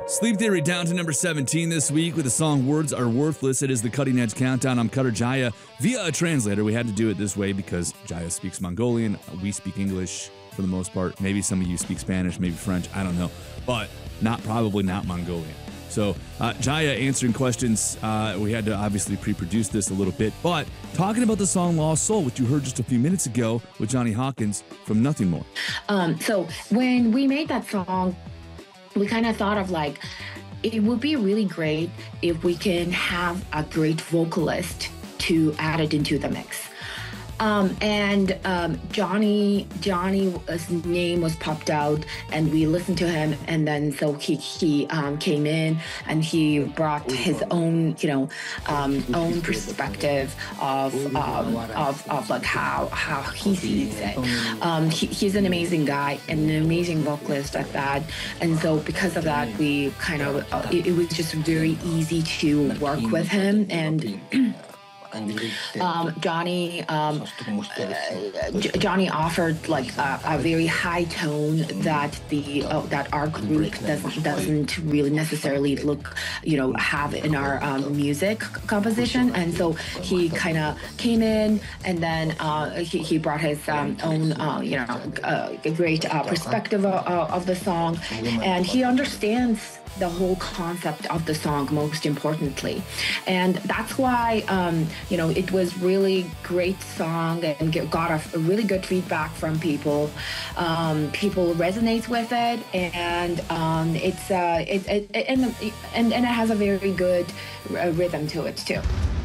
Sleep Theory down to number 17 this week with the song Words Are Worthless. It is the Cutting Edge Countdown. I'm Cutter Jaya via a translator. We had to do it this way because Jaya speaks Mongolian. We speak English for the most part. Maybe some of you speak Spanish, maybe French. I don't know. But probably not Mongolian. So Jaya answering questions. We had to obviously pre-produce this a little bit. But talking about the song Lost Soul, which you heard just a few minutes ago with Johnny Hawkins from Nothing More. So when we made that song, we kind of thought of like, it would be really great if we can have a great vocalist to add it into the mix. Johnny's name was popped out, and we listened to him, and then so he came in and he brought his own own perspective of like how he sees it. He's an amazing guy and an amazing vocalist at that, and so because of that, we kind of it was just very easy to work with him. And Johnny offered like a very high tone that that our group doesn't really necessarily have in our music composition, and so he kind of came in, and then he brought his own great perspective of the song, and he understands the whole concept of the song, most importantly. And that's why, it was really great song and got a really good feedback from people. People resonate with it, and it has a very good rhythm to it too.